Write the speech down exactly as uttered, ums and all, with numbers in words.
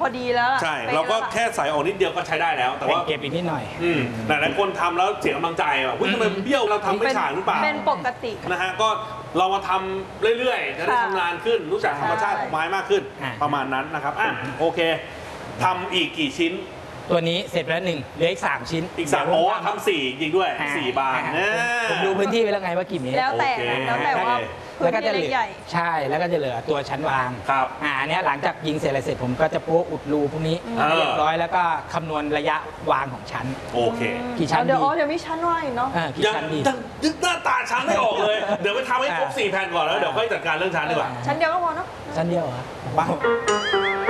อดีแล้วใช่เราก็แค่ใส่ออกนิดเดียวก็ใช้ได้แล้วแต่ว่าเก็บอีกนิดหน่อยอืมหลายๆคนทำแล้วเสียกำลังใจอ่ะวิ่งทำไมเบี้ยวเราทำไม่ฉากหรือเปล่าเป็นปกตินะฮะก็เรามาทำเรื่อยๆจะได้ชำนาญขึ้นรู้จักธรรมชาติของไม้มากขึ้นประมาณนั้นนะครับอ่ะโอเคทำอีกกี่ชิ้นตัวนี้เสร็จแล้วหนึ่งเหลืออีกสามชิ้นอีกสามโอ้ทำสี่จริงด้วยสี่บานผมดูพื้นที่ไปแล้วไงว่ากี่เมตรแล้วแต่แล้วแต่ว่าแล้วก็จะเหลือใช่แล้วก็จะเหลือตัวชั้นวางครับอ่าอันนี้หลังจากยิงเสร็จอะไรเสร็จผมก็จะโป๊ะอุดรูพวกนี้เรียบร้อยแล้วก็คำนวณระยะวางของชั้นโอเคกี่ชั้นดีเดี๋ยวอ๋อเดี๋ยวมีชั้นวางอีกเนาะกี่ชั้นดียึดหน้าตาชั้นไม่ออกเลยเดี๋ยวไปทำให้ครบสี่แผ่นก่อนแล้วเดี๋ยวค่อยจัดการเรื่องชั้นดีกว่าชั้นเดียวก็พอเนาะชั้นเดียวเหรอว้าว